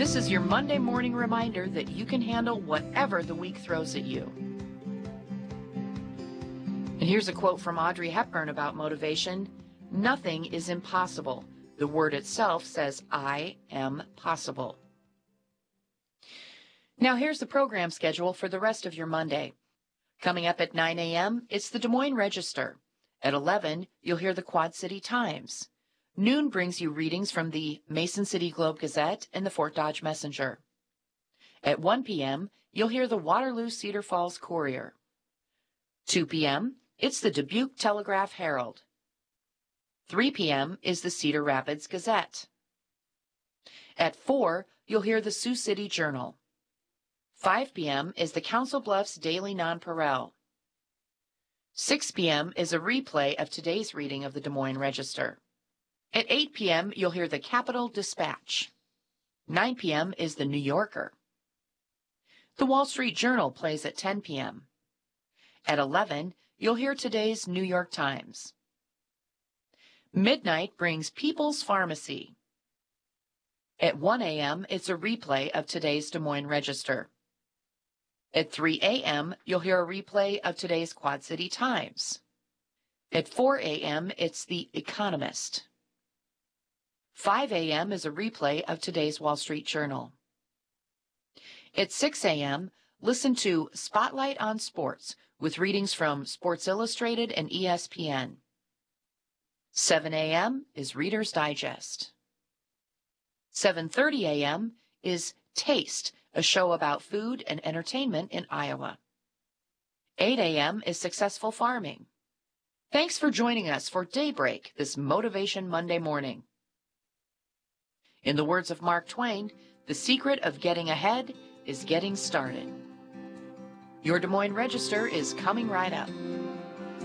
This is your Monday morning reminder that you can handle whatever the week throws at you. And here's a quote from Audrey Hepburn about motivation. Nothing is impossible. The word itself says, I am possible. Now here's the program schedule for the rest of your Monday. Coming up at 9 a.m., it's the Des Moines Register. At 11, you'll hear the Quad City Times. Noon brings you readings from the Mason City Globe-Gazette and the Fort Dodge Messenger. At 1 p.m., you'll hear the Waterloo Cedar Falls Courier. 2 p.m., it's the Dubuque Telegraph-Herald. 3 p.m. is the Cedar Rapids Gazette. At 4, you'll hear the Sioux City Journal. 5 p.m. is the Council Bluffs Daily Nonpareil. 6 p.m. is a replay of today's reading of the Des Moines Register. At 8 p.m., you'll hear the Capital Dispatch. 9 p.m. is the New Yorker. The Wall Street Journal plays at 10 p.m. At 11, you'll hear today's New York Times. Midnight brings People's Pharmacy. At 1 a.m., it's a replay of today's Des Moines Register. At 3 a.m., you'll hear a replay of today's Quad City Times. At 4 a.m., it's The Economist. 5 a.m. is a replay of today's Wall Street Journal. At 6 a.m., listen to Spotlight on Sports with readings from Sports Illustrated and ESPN. 7 a.m. is Reader's Digest. 7:30 a.m. is Taste, a show about food and entertainment in Iowa. 8 a.m. is Successful Farming. Thanks for joining us for Daybreak this Motivation Monday morning. In the words of Mark Twain, the secret of getting ahead is getting started. Your Des Moines Register is coming right up.